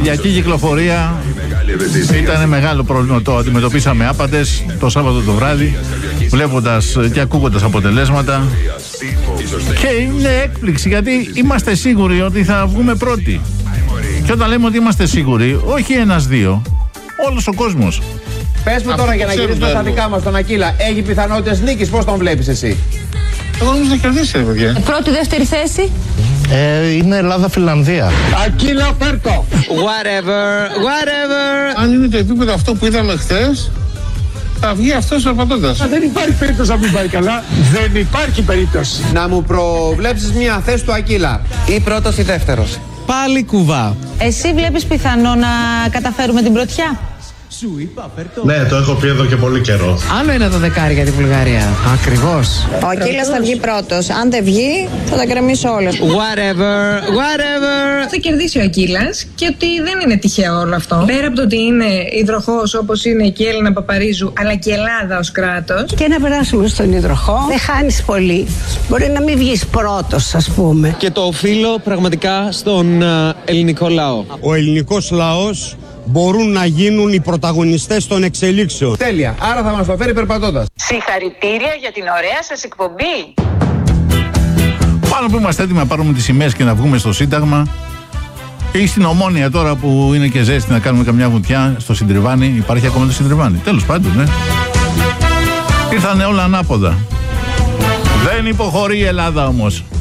Κυριακή κυκλοφορία ήταν μεγάλο πρόβλημα. Το αντιμετωπίσαμε άπαντες το Σάββατο το βράδυ, βλέποντας και ακούγοντας αποτελέσματα. Και είναι έκπληξη, γιατί είμαστε σίγουροι ότι θα βγούμε πρώτοι. Και όταν λέμε ότι είμαστε σίγουροι, όχι ένας-δύο, όλος ο κόσμος. Πες μου τώρα, για να γυρίσουμε στα δικά μας, τον Ακύλα, έχει πιθανότητες νίκης, πώς τον βλέπεις εσύ? Εγώ νομίζω να κερδίσει, παιδιά. Πρώτη, δεύτερη θέση. Είναι Ελλάδα-Φιλανδία. Ακύλα, φέρτο! Whatever. Αν είναι το επίπεδο αυτό που είδαμε χθες, θα βγει αυτός περπατώντας. Δεν υπάρχει περίπτωση να μην πάει καλά. Δεν υπάρχει περίπτωση. Να μου προβλέψεις μια θέση του Ακύλα. Ή πρώτος ή δεύτερος. Πάλι κουβά. Εσύ βλέπεις πιθανό να καταφέρουμε την πρωτιά? Ναι, το έχω πει εδώ και πολύ καιρό. Άλλο είναι το δεκάρι για τη Βουλγαρία. Ακριβώς. Ο Ακύλας θα βγει πρώτος. Αν δεν βγει, θα τα γκρεμίσω όλες. Whatever. Θα κερδίσει ο Ακύλας και ότι δεν είναι τυχαίο όλο αυτό. Πέρα από το ότι είναι υδροχός όπως είναι και η Έλληνα Παπαρίζου, αλλά και η Ελλάδα ως κράτος. Και να περάσουμε στον υδροχό. Δεν χάνεις πολύ. Μπορεί να μην βγεις πρώτος, ας πούμε. Και το οφείλω πραγματικά στον ελληνικό λαό. Ο ελληνικός λαός μπορούν να γίνουν οι πρωταγωνιστές των εξελίξεων. Τέλεια. Άρα θα μας το φέρει περπατώντας. Συγχαρητήρια για την ωραία σας εκπομπή. Πάνω που είμαστε έτοιμοι να πάρουμε τις σημαίες και να βγούμε στο Σύνταγμα, ή στην Ομόνια τώρα που είναι και ζέστη να κάνουμε καμιά βουτιά στο Συντριβάνι. Υπάρχει ακόμα το Συντριβάνι. Τέλος πάντων, ναι. Ήρθανε όλα ανάποδα. Δεν υποχωρεί η Ελλάδα όμως.